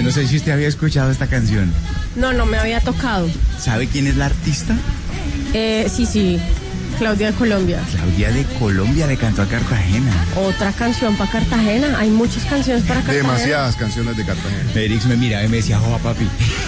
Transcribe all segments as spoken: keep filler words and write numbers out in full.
no sé si usted había escuchado esta canción. No, no me había tocado. ¿Sabe quién es la artista? Eh, sí, sí, Claudia de Colombia. Claudia de Colombia le cantó a Cartagena. Otra canción para Cartagena. Hay muchas canciones para Cartagena. Demasiadas canciones de Cartagena. Félix me miraba y me decía, joa, papi.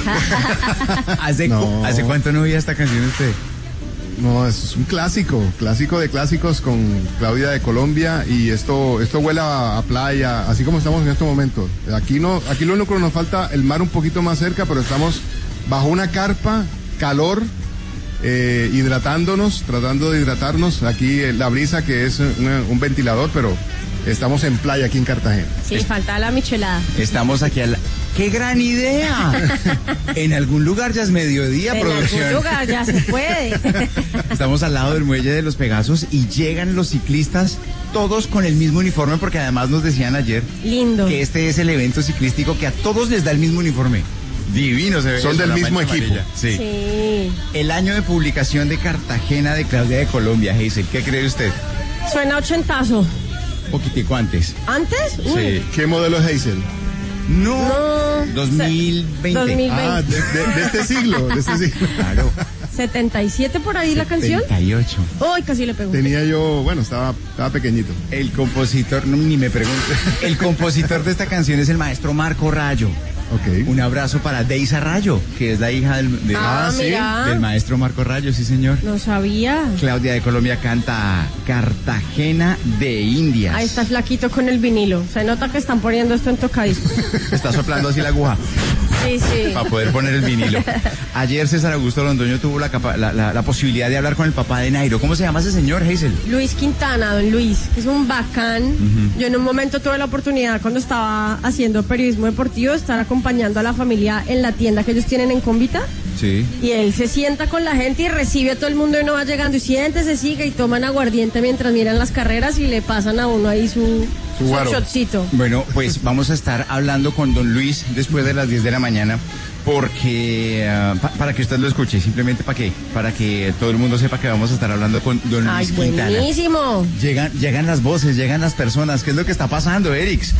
¿Hace, No. cu- ¿Hace cuánto no oía esta canción usted? No, es un clásico, clásico de clásicos con Claudia de Colombia, y esto esto huele a, a playa, así como estamos en estos momentos. Aquí no, aquí lo único que nos falta, el mar un poquito más cerca, pero estamos bajo una carpa, calor, eh, hidratándonos, tratando de hidratarnos. Aquí eh, la brisa, que es una- un ventilador, pero estamos en playa aquí en Cartagena. Sí, falta la michelada. Estamos aquí al... ¡Qué gran idea! En algún lugar ya es mediodía, En producción. algún lugar ya se puede. Estamos al lado del muelle de los Pegasos y llegan los ciclistas todos con el mismo uniforme, porque además nos decían ayer Lindo. que este es el evento ciclístico que a todos les da el mismo uniforme. Divino se ve. Son eso, del la mismo mancha equipo. amarilla. Sí. Sí. El año de publicación de Cartagena de Claudia de Colombia, Hazel. ¿Qué cree usted? Suena ochentazo. Poquitico antes. ¿Antes? Uy. Sí. ¿Qué modelo es Hazel? No. No. dos mil veinte. dos mil veinte. Ah, de, de- de este siglo, de este siglo. Claro. setenta y siete por ahí la canción. setenta y ocho. Uy, casi le pegó. Tenía yo, bueno, estaba, estaba pequeñito. El compositor, no, ni me pregunte. El compositor de esta canción es el maestro Marco Rayo. Ok. Un abrazo para Deisa Rayo, que es la hija del, de- Ah, sí, mira. del maestro Marco Rayo, sí señor. No sabía. Claudia de Colombia canta Cartagena de Indias. Ahí está flaquito con el vinilo. Se nota que están poniendo esto en tocadiscos. Está soplando así la aguja Sí, sí. para poder poner el vinilo. Ayer César Augusto Londoño tuvo la, capa- la, la- la posibilidad de hablar con el papá de Nairo. ¿Cómo se llama ese señor, Hazel? Luis Quintana, don Luis, que es un bacán. Yo en un momento tuve la oportunidad, cuando estaba haciendo periodismo deportivo, de estar acompañando a la familia en la tienda que ellos tienen en Convita. Sí. Y él se sienta con la gente y recibe a todo el mundo y uno va llegando y siéntese, sigue, y toman aguardiente mientras miran las carreras y le pasan a uno ahí su, Su su guaro. shotcito. Bueno, pues vamos a estar hablando con don Luis después de las diez de la mañana, porque ah, pa- para que usted lo escuche, simplemente para que para que todo el mundo sepa que vamos a estar hablando con don Ay, Luis Quintana. buenísimo. Llegan llegan las voces, llegan las personas. ¿Qué es lo que está pasando, Erix?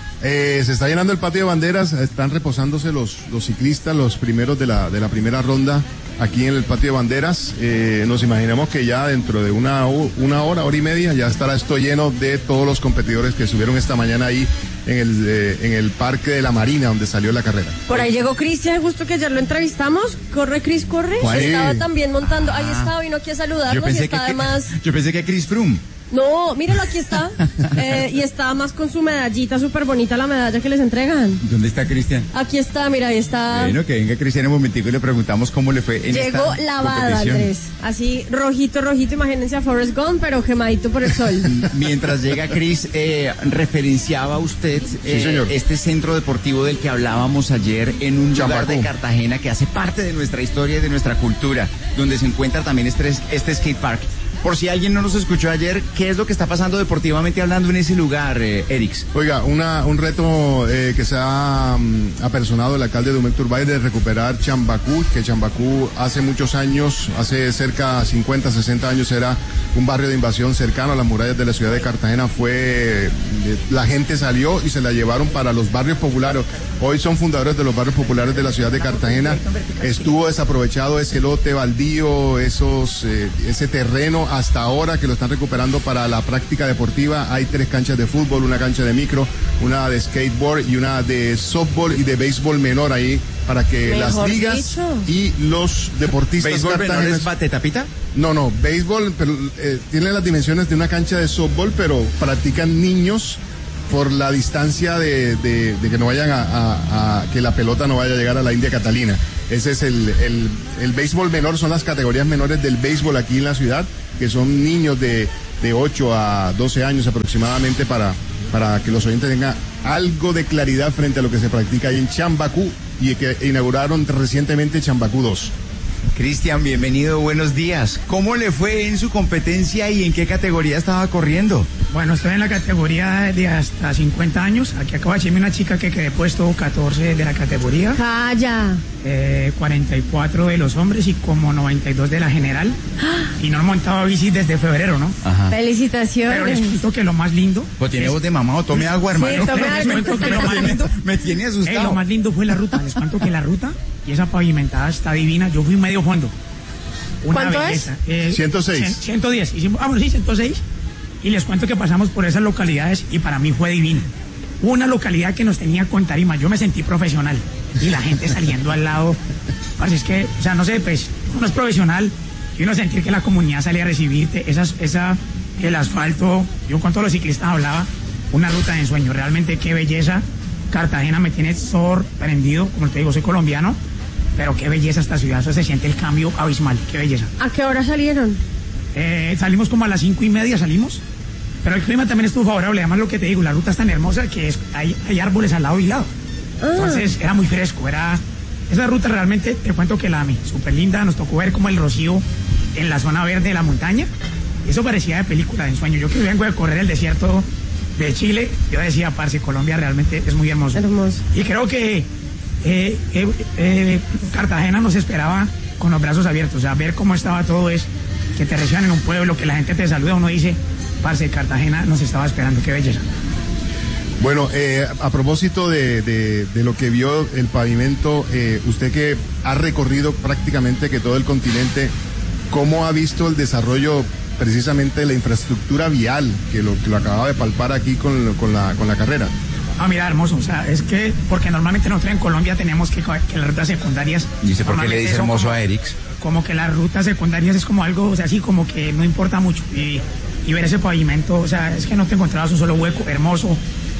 Eh, se está llenando el patio de banderas, están reposándose los, los ciclistas, los primeros de la, de la primera ronda aquí en el patio de banderas. Eh, nos imaginamos que ya dentro de una, ho- una hora, hora y media, ya estará esto lleno de todos los competidores que subieron esta mañana ahí en el, eh, en el Parque de la Marina, donde salió la carrera. Por ahí llegó Cristian, justo que ayer lo entrevistamos. Corre, Cris, corre. ¿Cuál? Estaba también montando. Ahí Ah. estaba, vino aquí a Yo saludarnos y pensé está que, además... yo pensé que Chris Froome. No, míralo, aquí está. Eh, y está más con su medallita súper bonita, la medalla que les entregan. ¿Dónde está Cristian? Aquí está, mira, ahí está. Bueno, que venga Cristian un momentico y le preguntamos cómo le fue en Llegó esta lavada, competición. Andrés. Así, rojito, rojito. Imagínense a Forrest Gump, pero quemadito por el sol. Mientras llega Cris, eh, referenciaba usted eh, señor. este centro deportivo del que hablábamos ayer en un lugar Chambacú. de Cartagena que hace parte de nuestra historia y de nuestra cultura, donde se encuentra también este, este skate park. Por si alguien no nos escuchó ayer, ¿qué es lo que está pasando deportivamente hablando en ese lugar, eh, Erix? Oiga, una, un reto eh, que se ha mm, apersonado el alcalde Dumec Turbay de recuperar Chambacú, que Chambacú hace muchos años, hace cerca cincuenta, sesenta años, era un barrio de invasión cercano a las murallas de la ciudad de Cartagena. Fue, eh, la gente salió y se la llevaron para los barrios populares. Hoy son fundadores de los barrios populares de la ciudad de Cartagena. Estuvo desaprovechado ese lote baldío, esos, eh, ese terreno, hasta ahora que lo están recuperando para la práctica deportiva. Hay tres canchas de fútbol, una cancha de micro, una de skateboard y una de softball y de béisbol menor ahí para que Mejor las ligas dicho. y los deportistas ¿Béisbol menor cartageneses- es bate tapita? no, no, béisbol, pero eh, tiene las dimensiones de una cancha de softball, pero practican niños por la distancia de, de- de que no vayan a, a- a- que la pelota no vaya a llegar a la India Catalina. Ese es el, el, el béisbol menor, son las categorías menores del béisbol aquí en la ciudad, que son niños de, de ocho a doce años aproximadamente, para, para que los oyentes tengan algo de claridad frente a lo que se practica ahí en Chambacú, y que inauguraron recientemente Chambacú dos. Cristian, bienvenido, buenos días. ¿Cómo le fue en su competencia y en qué categoría estaba corriendo? Bueno, estoy en la categoría de hasta cincuenta años. Aquí acabo de decirme una chica que quedé puesto catorce de la categoría. Calla. Eh, cuarenta y cuatro de los hombres y como noventa y dos de la general. Y no he montado bici desde febrero, ¿no? Ajá. Felicitaciones. Pero les cuento que lo más lindo... Pues tiene es- voz de mamá o tome agua, hermano. Sí, tome Les cuento que lo más lindo... Me tiene Eh, asustado. lo más lindo fue la ruta. Les cuento que la ruta y esa pavimentada está divina. Yo fui medio fondo. Una ¿Cuánto belleza. Eh, ciento seis. cien- ciento diez. Hicimos, ah, bueno, sí, ciento seis. Y les cuento que pasamos por esas localidades y para mí fue divino. Hubo una localidad que nos tenía con tarima. Yo me sentí profesional. Y la gente saliendo al lado. Así es que, o sea, no sé, pues, uno es profesional y uno sentir que la comunidad salía a recibirte. Esas, esa, el asfalto. Yo con todos los ciclistas hablaba. Una ruta de ensueño. Realmente qué belleza. Cartagena me tiene sorprendido. Como te digo, soy colombiano. Pero qué belleza esta ciudad. Eso se siente el cambio abismal. Qué belleza. ¿A qué hora salieron? Eh, salimos como a las cinco y media, salimos. Pero el clima también estuvo favorable. Además, lo que te digo, la ruta es tan hermosa que es, hay, hay árboles al lado y lado. Entonces, era muy fresco. Era, esa ruta realmente, te cuento que la amé. Súper linda. Nos tocó ver como el rocío en la zona verde de la montaña. Eso parecía de película de ensueño. Yo que vengo de correr el desierto de Chile, yo decía, parce, Colombia realmente es muy hermoso. Hermoso. Y creo que eh, eh, eh, Cartagena nos esperaba con los brazos abiertos. O sea, ver cómo estaba todo es que te reciban en un pueblo, que la gente te saluda, uno dice, parce, Cartagena nos estaba esperando, qué belleza. Bueno, eh, a propósito de, de, de lo que vio el pavimento, eh, usted que ha recorrido prácticamente que todo el continente, ¿cómo ha visto el desarrollo precisamente de la infraestructura vial que lo, que lo acababa de palpar aquí con, con, la, con la carrera? Ah, mira, hermoso, o sea, es que, porque normalmente nosotros en Colombia tenemos que, que las rutas secundarias... Dice, ¿por qué le normalmente dice son hermoso como- a Erix? Como que las rutas secundarias es como algo, o sea, así como que no importa mucho. Y, y ver ese pavimento, o sea, es que no te encontrabas un solo hueco, hermoso.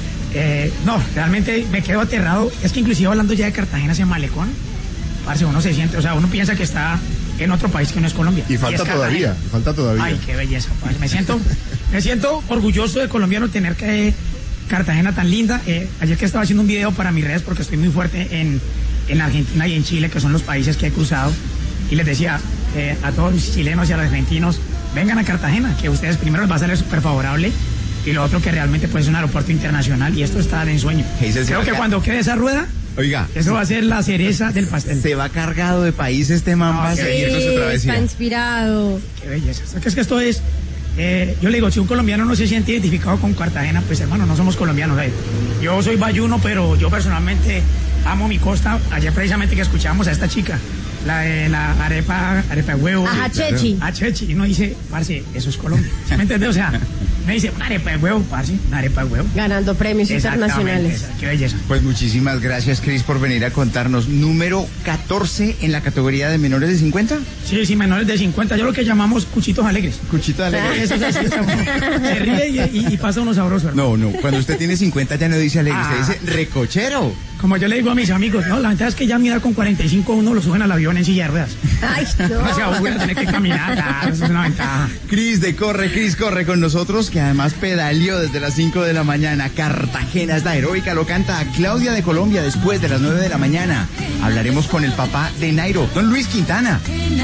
Eh, no, realmente me quedo aterrado. Es que inclusive hablando ya de Cartagena, ese malecón, parce, uno se siente, o sea, uno piensa que está en otro país que no es Colombia. Y falta es todavía, Cartagena. falta todavía. Ay, qué belleza, parce. Me siento, me siento orgulloso de colombiano tener que Cartagena tan linda. Eh, ayer que estaba haciendo un video para mis redes, porque estoy muy fuerte en, en Argentina y en Chile, que son los países que he cruzado, y les decía eh, a todos los chilenos y a los argentinos, vengan a Cartagena, que ustedes primero les va a salir súper favorable, y lo otro que realmente pues, es un aeropuerto internacional, y esto está de ensueño. ¿Qué dice el Creo que señor? cuando quede esa rueda, Oiga, eso va a ser la cereza del pastel. se va cargado de país este man No, para sí, seguir con su Sí, travesía. está inspirado. Qué belleza. O sea, que es que esto es, eh, yo le digo, si un colombiano no se siente identificado con Cartagena, pues hermano, no somos colombianos. ¿eh? Yo soy bayuno, pero yo personalmente amo mi costa. Ayer precisamente que escuchamos a esta chica, la de la arepa, arepa de huevo. Ajá, Chechi. A Chechi. Y uno dice, parce, eso es Colombia. ¿Sí me entiendes? O sea, me dice, una arepa de huevo, parce, una arepa de huevo. Ganando premios Exactamente, internacionales. esa, qué belleza. Pues muchísimas gracias, Cris, por venir a contarnos. Número catorce en la categoría de menores de cincuenta. Sí, sí, menores de cincuenta, yo lo que llamamos cuchitos alegres. Cuchita alegre. Eso es así, o sea, uno se ríe y, y- y pasa uno sabroso, hermano. No, no, cuando usted tiene cincuenta ya no dice alegre, Ah. usted dice recochero. Como yo le digo a mis amigos, no, la ventaja es que ya mira con cuarenta y cinco uno lo suben al avión en silla de ruedas. Ay, No se no. aburre tener que caminar, claro, eso es una ventaja. Cris de Corre, Cris Corre con nosotros, que además pedaleó desde las cinco de la mañana. Cartagena es la heroica, lo canta Claudia de Colombia después de las nueve de la mañana. Hablaremos con el papá de Nairo, don Luis Quintana.